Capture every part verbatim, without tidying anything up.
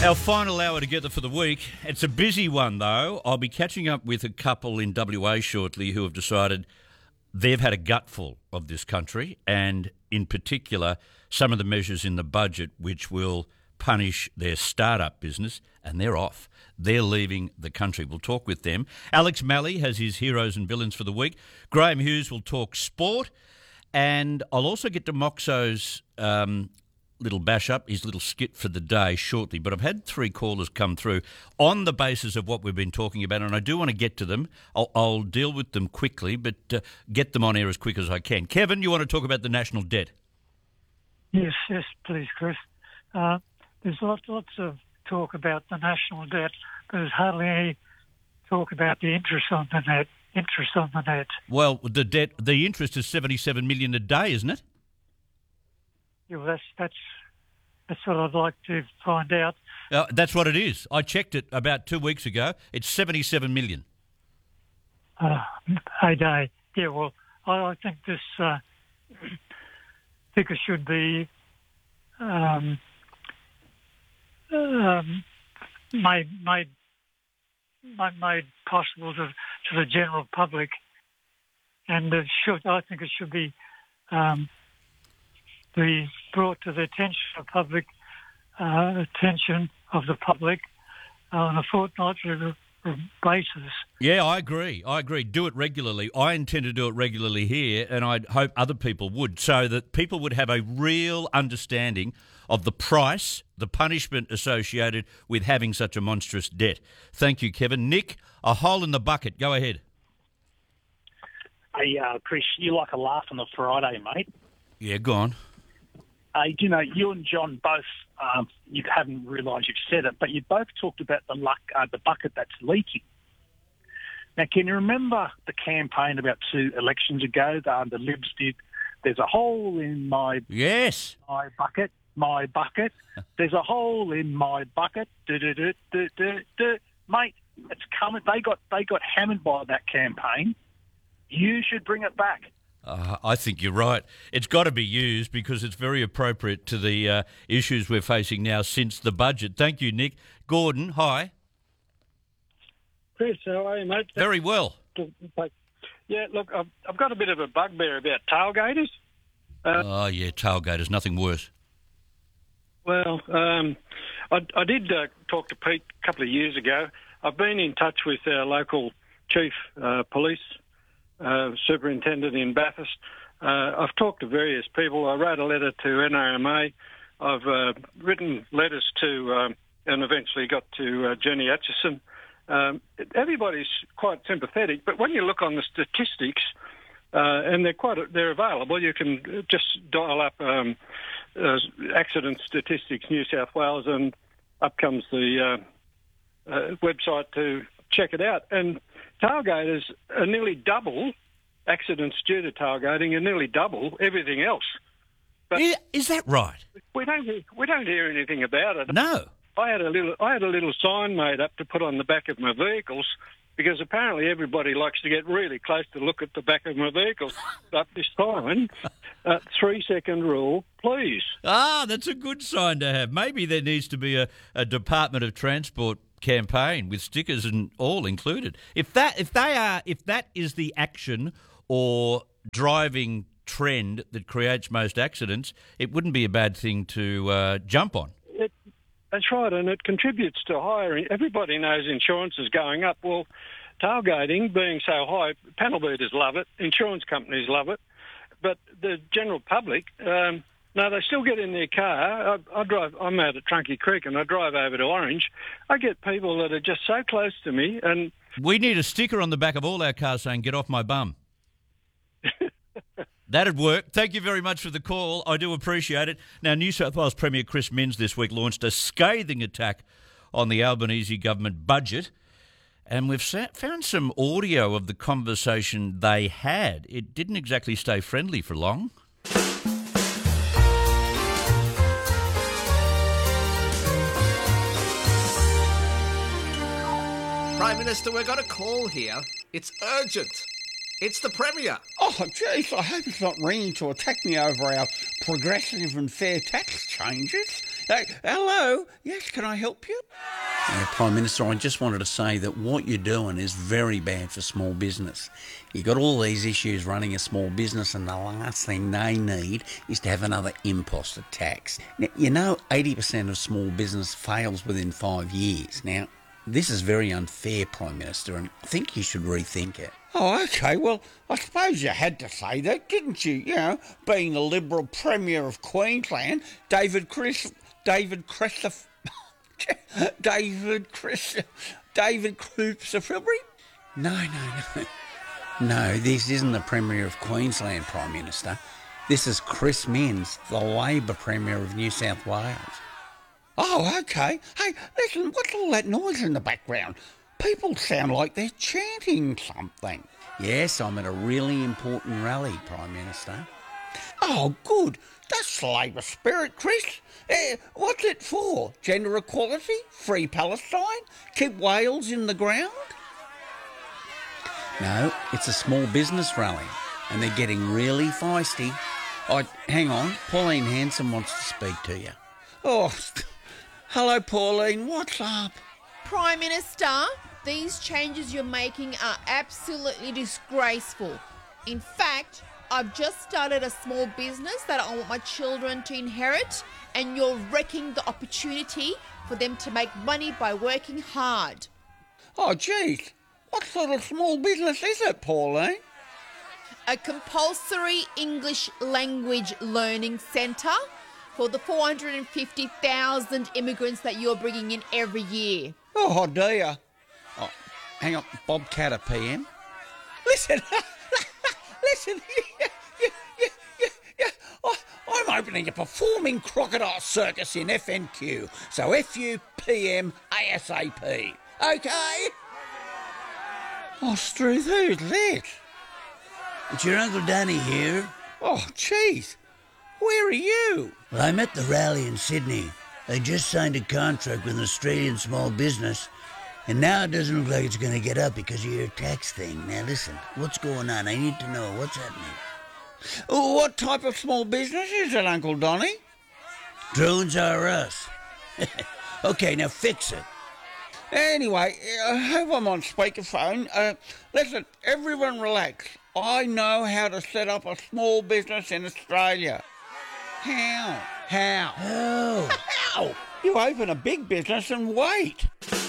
Our final hour together for the week. It's a busy one, though. I'll be catching up with a couple in W A shortly who have decided they've had a gutful of this country, and in particular, some of the measures in the budget which will punish their startup business, and they're off. They're leaving the country. We'll talk with them. Alex Malley has his heroes and villains for the week. Graham Hughes will talk sport, and I'll also get to Moxo's um, little bash up, his little skit for the day shortly. But I've had three callers come through on the basis of what we've been talking about, and I do want to get to them. I'll, I'll deal with them quickly, but uh, get them on air as quick as I can. Kevin, you want to talk about the national debt? Yes, yes, please, Chris. Uh, there's lots, lots of talk about the national debt, but there's hardly any talk about the interest on the net. Interest on the net. Well, the debt, the interest is seventy-seven million a day, isn't it? Yeah, well, that's that's that's what I'd like to find out. Uh, that's what it is. I checked it about two weeks ago. It's seventy-seven million uh, a day. Yeah, well, I, I think this uh, figure should be um, um, made made made possible to to the general public, and it should. I think it should be. Um, be brought to the attention of public uh, attention of the public uh, on a fortnightly basis. Yeah, I agree. I agree. Do it regularly. I intend to do it regularly here, and I hope other people would, so that people would have a real understanding of the price, the punishment associated with having such a monstrous debt. Thank you, Kevin. Nick, a hole in the bucket. Go ahead. Hey, uh, Chris, you like a laugh on the Friday, mate. Yeah, go on. Uh, you know, you and John both, um, you haven't realised you've said it, but you both talked about the luck, uh, the bucket that's leaking. Now, can you remember the campaign about two elections ago? The, um, the Libs did, there's a hole in my yes my bucket, my bucket. There's a hole in my bucket. Du, du, du, du, du, du. Mate, it's coming. They got they got hammered by that campaign. You should bring it back. Uh, I think you're right. It's got to be used because it's very appropriate to the uh, issues we're facing now since the budget. Thank you, Nick. Gordon, hi. Chris, how are you, mate? Very well. Yeah, look, I've, I've got a bit of a bugbear about tailgaters. Uh, oh, yeah, tailgaters, nothing worse. Well, um, I, I did uh, talk to Pete a couple of years ago. I've been in touch with our local chief uh, police Uh, superintendent in Bathurst. Uh, I've talked to various people. I wrote a letter to N R M A. I've uh, written letters to, um, and eventually got to uh, Jenny Atchison. Um, everybody's quite sympathetic, but when you look on the statistics, uh, and they're quite they're available, you can just dial up um, uh, accident statistics New South Wales, and up comes the uh, uh, website to check it out. And tailgaters are nearly double, accidents due to tailgating are nearly double everything else. But is, is that right? We don't we don't hear anything about it. No. I had a little I had a little sign made up to put on the back of my vehicles because apparently everybody likes to get really close to look at the back of my vehicles. Up this sign, uh, three second rule, please. Ah, that's a good sign to have. Maybe there needs to be a, a Department of Transport campaign with stickers and all included. If that if they are if that is the action or driving trend that creates most accidents, it wouldn't be a bad thing to uh, jump on. It, that's right, and it contributes to higher. Everybody knows insurance is going up. Well, tailgating being so high, panel beaters love it, insurance companies love it, but the general public. Um, No, they still get in their car. I, I drive. I'm out at Trunky Creek, and I drive over to Orange. I get people that are just so close to me, and we need a sticker on the back of all our cars saying "Get off my bum." That'd work. Thank you very much for the call. I do appreciate it. Now, New South Wales Premier Chris Minns this week launched a scathing attack on the Albanese government budget, and we've found some audio of the conversation they had. It didn't exactly stay friendly for long. Prime Minister, we've got a call here. It's urgent. It's the Premier. Oh, jeez, I hope it's not ringing to attack me over our progressive and fair tax changes. Hey, hello. Yes, can I help you? Yeah, Prime Minister, I just wanted to say that what you're doing is very bad for small business. You've got all these issues running a small business, and the last thing they need is to have another imposter tax. Now, you know eighty percent of small business fails within five years. Now, this is very unfair, Prime Minister, and I think you should rethink it. Oh, OK. Well, I suppose you had to say that, didn't you? You know, being the Liberal Premier of Queensland, David Chris... David Christopher... David Chris... David Christopher... No, no, no. No, this isn't the Premier of Queensland, Prime Minister. This is Chris Minns, the Labor Premier of New South Wales. Oh, OK. Hey, listen, what's all that noise in the background? People sound like they're chanting something. Yes, I'm at a really important rally, Prime Minister. Oh, good. That's the Labor spirit, Chris. Uh, what's it for? Gender equality? Free Palestine? Keep Wales in the ground? No, it's a small business rally, and they're getting really feisty. Oh, hang on. Pauline Hanson wants to speak to you. Oh, hello, Pauline. What's up? Prime Minister, these changes you're making are absolutely disgraceful. In fact, I've just started a small business that I want my children to inherit, and you're wrecking the opportunity for them to make money by working hard. Oh, geez. What sort of small business is it, Pauline? A compulsory English language learning centre for the four hundred fifty thousand immigrants that you're bringing in every year. Oh, dear. Oh, hang on. Bob Catter, P M. Listen, listen, yeah, yeah, yeah, yeah, yeah. Oh, I'm opening a performing crocodile circus in F N Q, so F U P M ASAP. Okay? Oh, Struth, who's that? It's your Uncle Danny here. Oh, jeez. Where are you? Well, I'm at the rally in Sydney. I just signed a contract with an Australian small business, and now it doesn't look like it's going to get up because of your tax thing. Now, listen, what's going on? I need to know. What's happening? Oh, what type of small business is it, Uncle Donny? Drones are us. Okay, now fix it. Anyway, I hope I'm on speakerphone. Uh, listen, everyone relax. I know how to set up a small business in Australia. How? How? Oh. How? You open a big business and wait.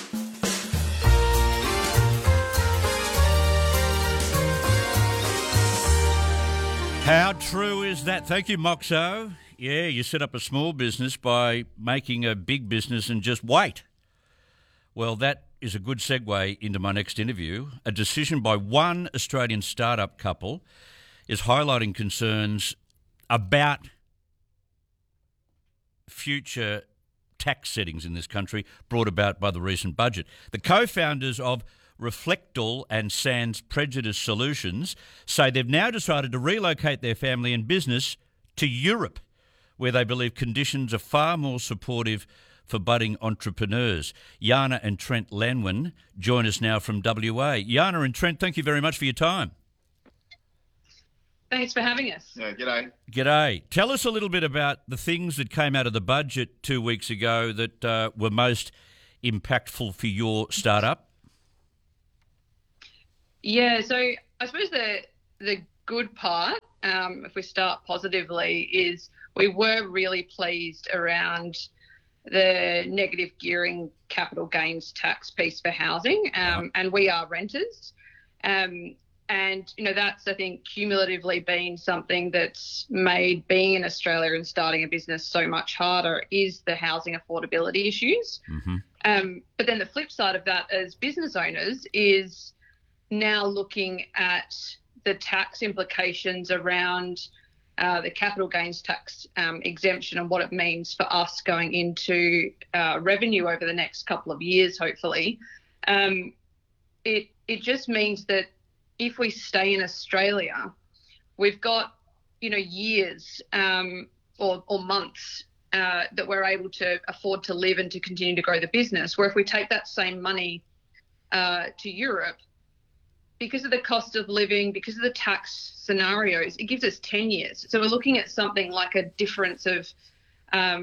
How true is that? Thank you, Moxo. Yeah, you set up a small business by making a big business and just wait. Well, that is a good segue into my next interview. A decision by one Australian startup couple is highlighting concerns about future tax settings in this country brought about by the recent budget. The co-founders of Reflectal and Sans Prejudice Solutions say they've now decided to relocate their family and business to Europe, where they believe conditions are far more supportive for budding entrepreneurs. Jana and Trent Lanwin join us now from W A. Jana and Trent, thank you very much for your time. Thanks for having us. Yeah, g'day. G'day. Tell us a little bit about the things that came out of the budget two weeks ago that uh, were most impactful for your startup. Yeah, so I suppose the the good part, um, if we start positively, is we were really pleased around the negative gearing capital gains tax piece for housing, um, and we are renters. Um, and, you know, that's, I think, cumulatively been something that's made being in Australia and starting a business so much harder is the housing affordability issues. Mm-hmm. Um, but then the flip side of that as business owners is now looking at the tax implications around Uh, the capital gains tax um, exemption and what it means for us going into uh, revenue over the next couple of years, hopefully. Um, it it just means that if we stay in Australia, we've got, you know, years um, or, or months uh, that we're able to afford to live and to continue to grow the business, where if we take that same money uh, to Europe, because of the cost of living, because of the tax scenarios, it gives us ten years. So we're looking at something like a difference of um,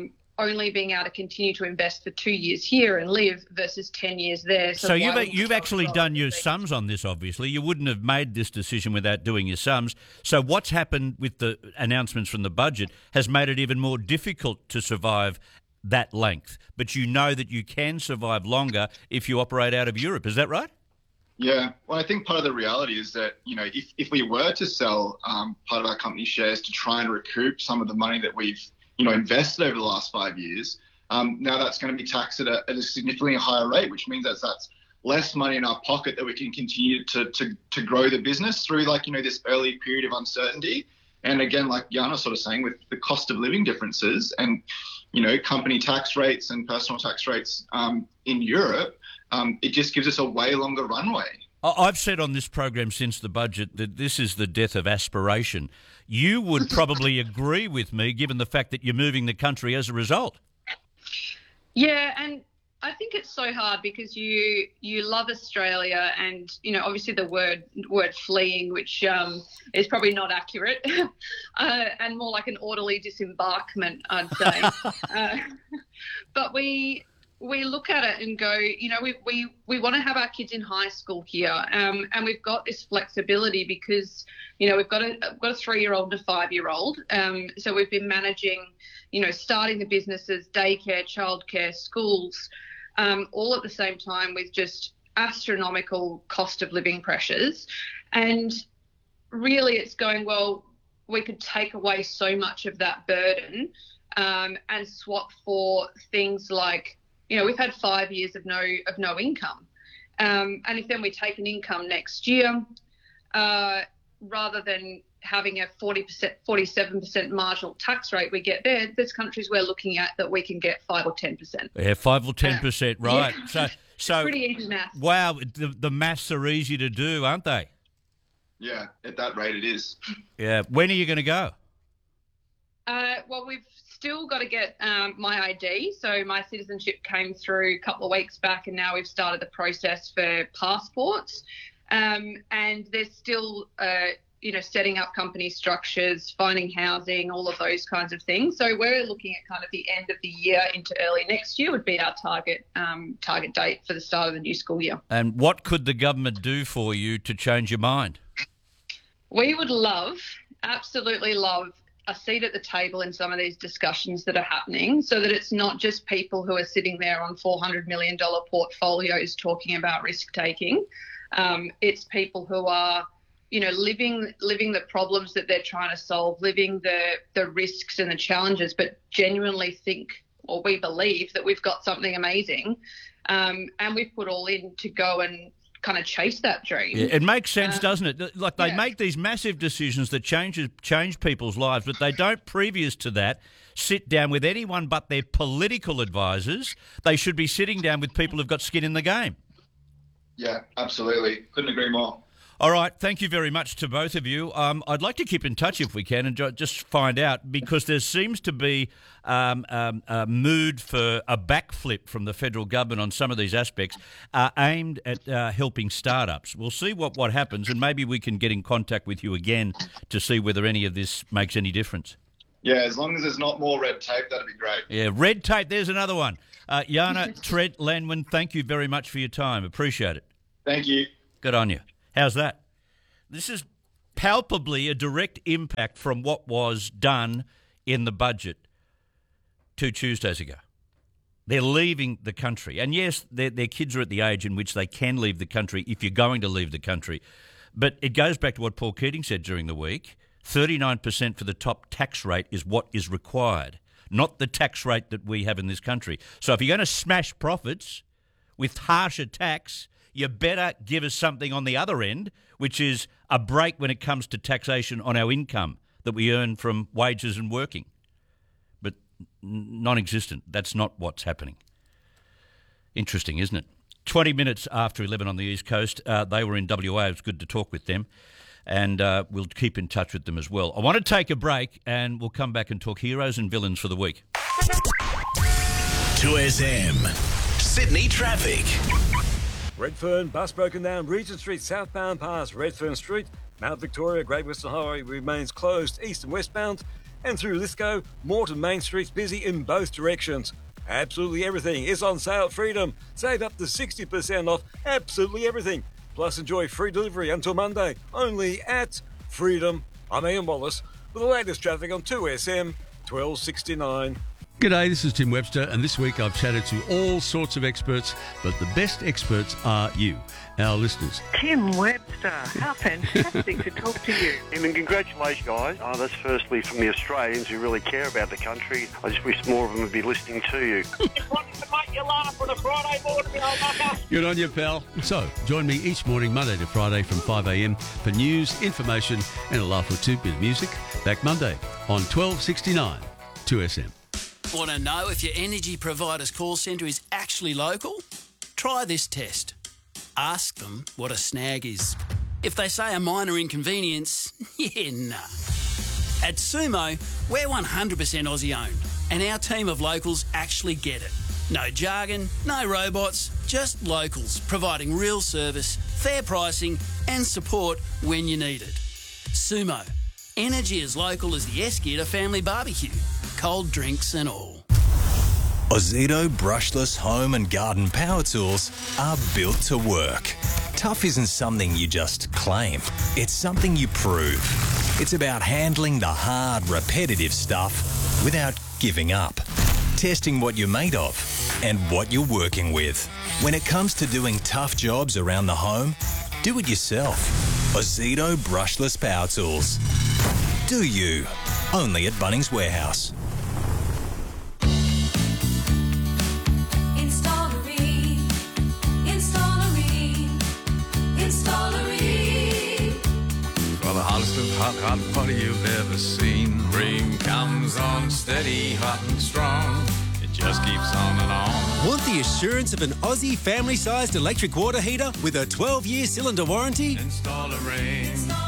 only being able to continue to invest for two years here and live versus ten years there. So, So, you've why would you've we actually go done your overseas? sums on this, obviously. You wouldn't have made this decision without doing your sums. So what's happened with the announcements from the budget has made it even more difficult to survive that length. But you know that you can survive longer if you operate out of Europe. Is that right? Yeah, well, I think part of the reality is that, you know, if, if we were to sell um, part of our company shares to try and recoup some of the money that we've, you know, invested over the last five years, um, now that's going to be taxed at a, at a significantly higher rate, which means that that's less money in our pocket that we can continue to, to, to grow the business through, like, you know, this early period of uncertainty. And again, like Jana sort of saying, with the cost of living differences and, you know, company tax rates and personal tax rates um, in Europe, um, it just gives us a way longer runway. I've said on this program since the budget that this is the death of aspiration. You would probably agree with me, given the fact that you're moving the country as a result. Yeah, and I think it's so hard because you you love Australia, and you know obviously the word word fleeing, which um, is probably not accurate, uh, and more like an orderly disembarkment, I'd say. uh, but we we look at it and go, you know, we we, we want to have our kids in high school here, um, and we've got this flexibility because you know we've got a we've got a three year old and a five year old, um, so we've been managing, you know, starting the businesses, daycare, childcare, schools. Um, all at the same time with just astronomical cost of living pressures. And really it's going, well, we could take away so much of that burden um, and swap for things like, you know, we've had five years of no of no income. Um, and if then we take an income next year, uh, rather than having a forty percent, forty-seven percent marginal tax rate we get there, there's countries we're looking at that we can get five or ten percent. Yeah, five or ten percent, Uh, right. yeah. So, so Pretty easy maths. Wow, the, the maths are easy to do, aren't they? Yeah, at that rate it is. Yeah. When are you going to go? Uh, well, we've still got to get um, my I D. So my citizenship came through a couple of weeks back, and now we've started the process for passports. Um, and there's still... Uh, you know, setting up company structures, finding housing, all of those kinds of things. So we're looking at kind of the end of the year into early next year would be our target um, target date for the start of the new school year. And what could the government do for you to change your mind? We would love, absolutely love, a seat at the table in some of these discussions that are happening so that it's not just people who are sitting there on four hundred million dollars portfolios talking about risk-taking. Um, it's people who are you know, living living the problems that they're trying to solve, living the the risks and the challenges, but genuinely think, or we believe, that we've got something amazing, um, and we've put all in to go and kind of chase that dream. Yeah, it makes sense, Uh, doesn't it? Like they yeah. make these massive decisions that changes change people's lives, but they don't, previous to that, sit down with anyone but their political advisors. They should be sitting down with people who've got skin in the game. Yeah, absolutely. Couldn't agree more. All right, thank you very much to both of you. Um, I'd like to keep in touch if we can and ju- just find out, because there seems to be um, um, a mood for a backflip from the federal government on some of these aspects uh, aimed at uh, helping startups. We'll see what, what happens, and maybe we can get in contact with you again to see whether any of this makes any difference. Yeah, as long as there's not more red tape, that'd be great. Yeah, red tape, there's another one. Uh, Jana, Trent, Landman, thank you very much for your time. Appreciate it. Thank you. Good on you. How's that? This is palpably a direct impact from what was done in the budget two Tuesdays ago. They're leaving the country. And yes, their, their kids are at the age in which they can leave the country if you're going to leave the country. But it goes back to what Paul Keating said during the week. thirty-nine percent for the top tax rate is what is required, not the tax rate that we have in this country. So if you're going to smash profits with harsher tax, you better give us something on the other end, which is a break when it comes to taxation on our income that we earn from wages and working. But non-existent. That's not what's happening. Interesting, isn't it? twenty minutes after eleven on the East Coast, uh, they were in W A. It was good to talk with them, and uh, we'll keep in touch with them as well. I want to take a break, and we'll come back and talk heroes and villains for the week. two S M, Sydney traffic. Redfern, bus broken down Regent Street, southbound past Redfern Street. Mount Victoria, Great Western Highway remains closed east and westbound. And through Lithgow, Moreton Main Street's busy in both directions. Absolutely everything is on sale at Freedom. Save up to sixty percent off absolutely everything. Plus enjoy free delivery until Monday, only at Freedom. I'm Ian Wallace with the latest traffic on two S M twelve sixty-nine. G'day, this is Tim Webster, and this week I've chatted to all sorts of experts, but the best experts are you, our listeners. Tim Webster, how fantastic to talk to you. I mean, congratulations, guys. Oh, that's firstly from the Australians who really care about the country. I just wish more of them would be listening to you. Just wanted to make you laugh on a Friday morning, old mucker. Good on you, pal. So, join me each morning, Monday to Friday from five a m for news, information, and a laugh or two, bit of music. Back Monday on twelve sixty-nine, two S M. Want to know if your energy provider's call centre is actually local? Try this test. Ask them what a snag is. If they say a minor inconvenience, yeah, nah. At Sumo, we're one hundred percent Aussie owned, and our team of locals actually get it. No jargon, no robots, just locals providing real service, fair pricing and support when you need it. Sumo. Energy as local as the Esketer family barbecue. Cold drinks and all. Ozito brushless home and garden power tools are built to work. Tough isn't something you just claim. It's something you prove. It's about handling the hard, repetitive stuff without giving up. Testing what you're made of and what you're working with. When it comes to doing tough jobs around the home, do it yourself. Ozito brushless power tools. Do you? Only at Bunnings Warehouse. Installery, Installery, Installery. For the hottest of hot, hot party you've ever seen. Rain comes on steady, hot and strong. It just keeps on and on. Want the assurance of an Aussie family-sized electric water heater with a twelve-year cylinder warranty? Installery,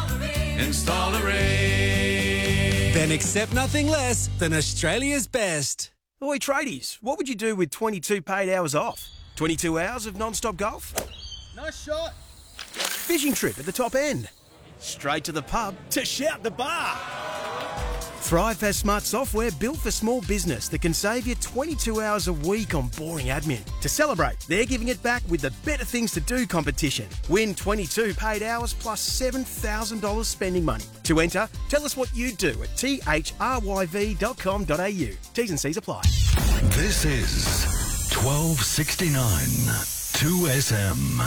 Installery. Then accept nothing less than Australia's best. Oi, tradies, what would you do with twenty-two paid hours off? twenty-two hours of non-stop golf? Nice shot. Fishing trip at the top end? Straight to the pub to shout the bar? Thrive has smart software built for small business that can save you twenty-two hours a week on boring admin. To celebrate, they're giving it back with the Better Things to Do competition. Win twenty-two paid hours plus seven thousand dollars spending money. To enter, tell us what you'd do at t h r y v dot com dot a u. T's and C's apply. This is twelve sixty-nine, two S M.